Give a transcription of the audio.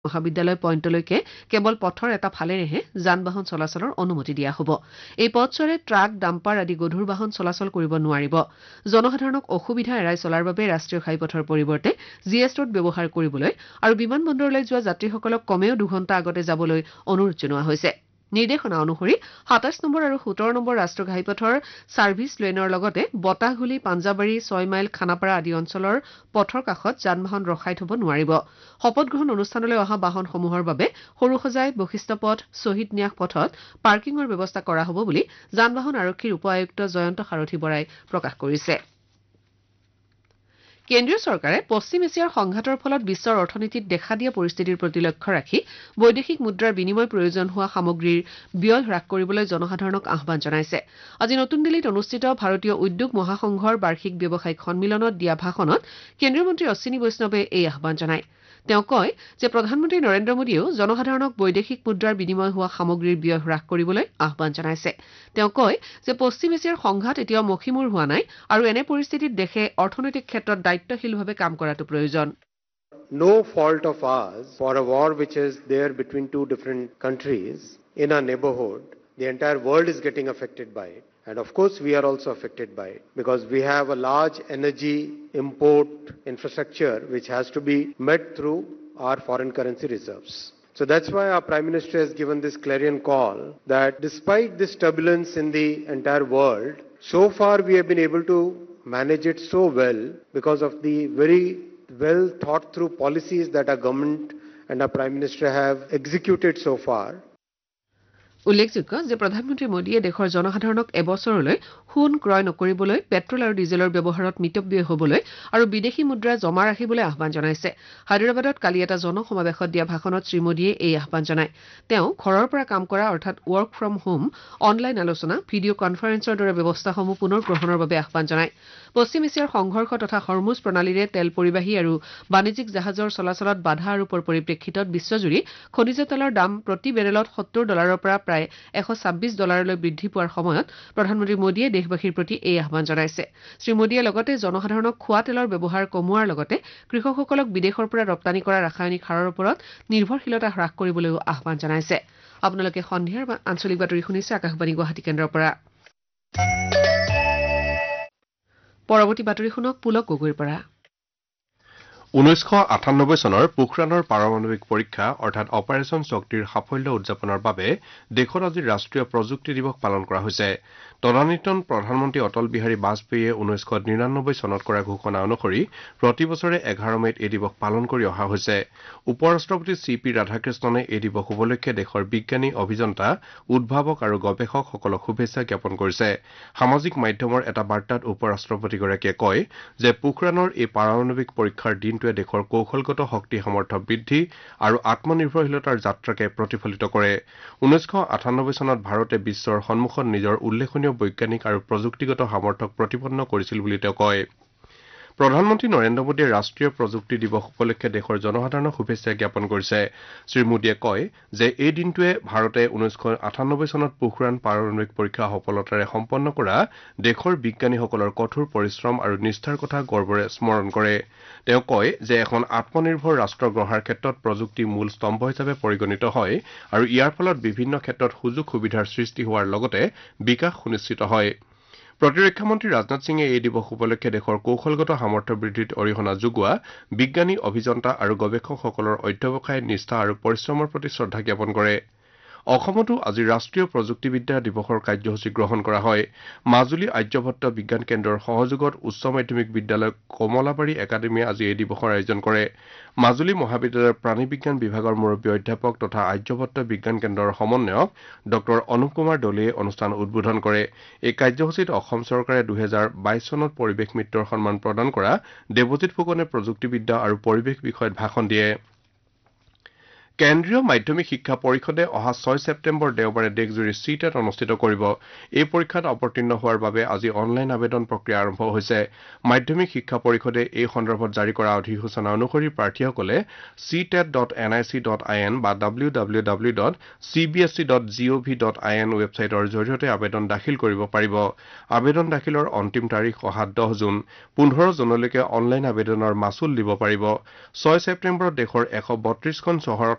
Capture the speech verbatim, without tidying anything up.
মহাবিদ্যালয় পইণ্টলৈকে কেৱল পথৰ এটা ফালেৰেহে যান বাহন চলাচলৰ অনুমতি দিয়া হ'ব। এই পথছোৱাৰে ট্ৰাক ডাম্পাৰ আদি গধুৰ বাহন চলাচল কৰিব নোৱাৰিব। জনসাধাৰণক অসুবিধা এৰাই চলাৰ বাবে ৰাষ্ট্ৰীয় ঘাইপথৰ পৰিৱৰ্তে জি এছ ৰোড ব্যৱহাৰ কৰিবলৈ আৰু বিমান বন্দৰলৈ যোৱা যাত্ৰীসকলক কমেও দুঘণ্টা আগতে যাবলৈ অনুৰোধ জনোৱা হৈছে। নিৰ্দেশনা অনুসৰি সাতাইশ নম্বৰ আৰু সোতৰ নম্বৰ ৰাষ্ট্ৰীয় ঘাইপথৰ ছাৰ্ভিচ লেনৰ লগতে বতাহগুলি পাঞ্জাবাৰী ছয় মাইল খানাপাৰা আদি অঞ্চলৰ পথৰ কাষত যান বাহন ৰখাই থব নোৱাৰিব। শপত গ্ৰহণ অনুষ্ঠানলৈ অহা বাহনসমূহৰ বাবে সৰুসজাই বশিষ্ঠ পথ শ্বহীদ ন্যাস পথত পাৰ্কিঙৰ ব্যৱস্থা কৰা হ'ব বুলি যান বাহন আৰক্ষীৰ উপ আয়ুক্ত জয়ন্ত সাৰথী বৰাই প্ৰকাশ কৰিছে। কেন্দ্ৰীয় চৰকাৰে পশ্চিম এছিয়াৰ সংঘাতৰ ফলত বিশ্বৰ অৰ্থনীতিত দেখা দিয়া পৰিস্থিতিৰ প্ৰতি লক্ষ্য ৰাখি বৈদেশিক মুদ্ৰাৰ বিনিময় প্ৰয়োজন হোৱা সামগ্ৰীৰ ব্যয় হ্ৰাস কৰিবলৈ জনসাধাৰণক আহ্বান জনাইছে। আজি নতুন দিল্লীত অনুষ্ঠিত ভাৰতীয় উদ্যোগ মহাসংঘৰ বাৰ্ষিক ব্যৱসায়িক সন্মিলনত দিয়া ভাষণত কেন্দ্ৰীয় মন্ত্ৰী অশ্বিনী বৈষ্ণৱে এই আহ্বান জনায়। তেওঁ কয় যে প্ৰধানমন্ত্ৰী নৰেন্দ্ৰ মোদীয়েও জনসাধাৰণক বৈদেশিক মুদ্ৰাৰ বিনিময় হোৱা সামগ্ৰীৰ ব্যয় হ্ৰাস কৰিবলৈ আহ্বান জনাইছে। তেওঁ কয় যে পশ্চিম এছিয়াৰ সংঘাত এতিয়াও মষিমূৰ হোৱা নাই আৰু এনে পৰিস্থিতিত দেশে অৰ্থনৈতিক ক্ষেত্ৰত দায়িত্বশীলভাৱে কাম কৰাটো প্ৰয়োজন। No fault of ours for a war which is there between two different countries in our neighborhood. The entire world is getting affected by it. And of course, we are also affected by it because we have a large energy import infrastructure which has to be met through our foreign currency reserves. So that's why our Prime Minister has given this clarion call that despite this turbulence in the entire world, so far we have been able to manage it so well because of the very well thought through policies that our government and our Prime Minister have executed so far. উল্লেখযোগ্য যে প্ৰধানমন্ত্ৰী মোদীয়ে দেশৰ জনসাধাৰণক এবছৰলৈ সোণ ক্ৰয় নকৰিবলৈ পেট্ৰল আৰু ডিজেলৰ ব্যৱহাৰত মিতব্যয়ী হ'বলৈ আৰু বিদেশী মুদ্ৰা জমা ৰাখিবলৈ আহ্বান জনাইছে। হায়দৰাবাদত কালি এটা জনসমাৱেশত দিয়া ভাষণত শ্ৰীমোদীয়ে এই আহ্বান জনায়। তেওঁ ঘৰৰ পৰা কাম কৰা অৰ্থাৎ ৱৰ্ক ফ্ৰম হোম, অনলাইন আলোচনা, ভিডিঅ' কনফাৰেন্সৰ দৰে ব্যৱস্থাসমূহ পুনৰ গ্ৰহণৰ বাবে আহ্বান জনায়। পশ্চিম এছিয়াৰ সংঘৰ্ষ তথা হৰমুজ প্ৰণালীৰে তেল পৰিবাহী আৰু বাণিজ্যিক জাহাজৰ চলাচলত বাধা আৰোপৰ পৰিপ্ৰেক্ষিতত বিশ্বজুৰি খনিজ তেলৰ দাম প্ৰতি বেৰেলত সত্তৰ ডলাৰৰ পৰা প্ৰায় এশ ছাব্বিছ ডলাৰলৈ বৃদ্ধি পোৱাৰ সময়ত প্ৰধানমন্ত্ৰী মোদীয়ে দেশবাসীৰ প্ৰতি এই আহ্বান জনাইছে। শ্ৰীমোদীয়ে লগতে জনসাধাৰণক খোৱা তেলৰ ব্যৱহাৰ কমোৱাৰ লগতে কৃষকসকলক বিদেশৰ পৰা ৰপ্তানি কৰা ৰাসায়নিক সাৰৰ ওপৰত নিৰ্ভৰশীলতা হ্ৰাস কৰিবলৈও আহ্বান জনাইছে। আপোনালোকে সন্ধিয়াৰ আঞ্চলিক বাতৰি শুনিছে আকাশবাণী গুৱাহাটী কেন্দ্ৰৰ পৰা। পৰৱৰ্তী বাতৰি শুনক পুলক গগৈৰ পৰা। ঊনৈছশ আঠানব্বৈ চনৰ পোখৰাণৰ পাৰমাণৱিক পৰীক্ষা অৰ্থাৎ অপাৰেচন শক্তিৰ সাফল্য উদযাপনৰ বাবে দেশত আজি ৰাষ্ট্ৰীয় প্ৰযুক্তি দিৱস পালন কৰা হৈছে। তদানীতন প্ৰধানমন্ত্ৰী অটল বিহাৰী বাজপেয়ীয়ে ঊনৈছশ নিৰানব্বৈ চনত কৰা ঘোষণা অনুসৰি প্ৰতি বছৰে এঘাৰ মে'ত এই দিৱস পালন কৰি অহা হৈছে। উপ ৰাষ্ট্ৰপতি চি পি ৰাধাকৃষ্ণনে এই দিৱস উপলক্ষে দেশৰ বিজ্ঞানী, অভিযন্তা, উদ্ভাৱক আৰু গৱেষকসকলক শুভেচ্ছা জ্ঞাপন কৰিছে। সামাজিক মাধ্যমৰ এটা বাৰ্তাত উপ ৰাষ্ট্ৰপতিগৰাকীয়ে কয় যে পোখৰাণৰ এই পাৰমাণৱিক পৰীক্ষাৰ দিন দেশৰ কৌশলগত শক্তি সামৰ্থ্য বৃদ্ধি আৰু আত্মনিৰ্ভৰশীলতাৰ যাত্ৰাকে প্ৰতিফলিত কৰে। ঊনৈছশ আঠানব্বৈ চনত ভাৰতে বিশ্বৰ সন্মুখত নিজৰ উল্লেখনীয় বৈজ্ঞানিক আৰু প্ৰযুক্তিগত সামৰ্থ্যক প্ৰতিপন্ন কৰিছিল বুলি তেওঁ কয়। প্ৰধানমন্ত্ৰী নৰেন্দ্ৰ মোদীয়ে ৰাষ্ট্ৰীয় প্ৰযুক্তি দিৱস উপলক্ষে দেশৰ জনসাধাৰণক শুভেচ্ছা জ্ঞাপন কৰিছে। শ্ৰীমোদীয়ে কয় যে এই দিনটোৱে ভাৰতে ঊনৈছশ আঠানব্বৈ চনত পোখৰাণ পাৰমাণৱিক পৰীক্ষা সফলতাৰে সম্পন্ন কৰা দেশৰ বিজ্ঞানীসকলৰ কঠোৰ পৰিশ্ৰম আৰু নিষ্ঠাৰ কথা গৰ্বৰে স্মৰণ কৰে। তেওঁ কয় যে এখন আত্মনিৰ্ভৰ ৰাষ্ট্ৰ গঢ়াৰ ক্ষেত্ৰত প্ৰযুক্তি মূল স্তম্ভ হিচাপে পৰিগণিত হয় আৰু ইয়াৰ ফলত বিভিন্ন ক্ষেত্ৰত সুযোগ সুবিধাৰ সৃষ্টি হোৱাৰ লগতে বিকাশ সুনিশ্চিত হয়। প্ৰতিৰক্ষা মন্ত্ৰী ৰাজনাথ সিঙে এই দিৱস উপলক্ষে দেশৰ কৌশলগত সামৰ্থ্য বৃদ্ধিত অৰিহণা যোগোৱা বিজ্ঞানী, অভিযন্তা আৰু গৱেষকসকলৰ অধ্যৱসায়, নিষ্ঠা আৰু পৰিশ্ৰমৰ প্ৰতি শ্ৰদ্ধা জ্ঞাপন কৰে। অসমতো আজি ৰাষ্ট্ৰীয় প্ৰযুক্তিবিদ্যা দিৱসৰ কাৰ্যসূচী গ্ৰহণ কৰা হয়। মাজুলী আৰ্যভট্ট বিজ্ঞান কেন্দ্ৰৰ সহযোগত উচ্চ মাধ্যমিক বিদ্যালয় কমলাবাৰী একাডেমীয়ে আজি এই দিৱসৰ আয়োজন কৰে। মাজুলী মহাবিদ্যালয়ৰ প্ৰাণী বিজ্ঞান বিভাগৰ মুৰব্বী অধ্যাপক তথা আৰ্যভট্ট বিজ্ঞান কেন্দ্ৰৰ সমন্বয়ক ডক্টৰ অনুপ কুমাৰ দলেয়ে অনুষ্ঠান উদ্বোধন কৰে। এই কাৰ্যসূচীত অসম চৰকাৰে দুহেজাৰ বাইছ চনত পৰিৱেশ মিত্ৰৰ সন্মান প্ৰদান কৰা দেৱজিৎ ফুকনে প্ৰযুক্তিবিদ্যা আৰু পৰিৱেশ বিষয়ত ভাষণ দিয়ে। কেন্দ্ৰীয় মাধ্যমিক শিক্ষা পৰিষদে অহা ছয় ছেপ্টেম্বৰ দেওবাৰে দেশজুৰি চি টেট অনুষ্ঠিত কৰিব। এই পৰীক্ষাত অৱতীৰ্ণ হোৱাৰ বাবে আজি অনলাইন আবেদন প্ৰক্ৰিয়া আৰম্ভ হৈছে। মাধ্যমিক শিক্ষা পৰিষদে এই সন্দৰ্ভত জাৰি কৰা অধিসূচনা অনুসৰি প্ৰাৰ্থীসকলে C TET dot N I C dot I N বা W W W dot C B S E dot G অ' ভি ডট আই এন ৱেবছাইটৰ জৰিয়তে আবেদন দাখিল কৰিব পাৰিব। আবেদন দাখিলৰ অন্তিম তাৰিখ অহা দহ জুন। পোন্ধৰ জুনলৈকে অনলাইন আবেদনৰ মাচুল দিব পাৰিব। ছয় ছেপ্টেম্বৰত দেশৰ এশ বত্ৰিশখন চহৰত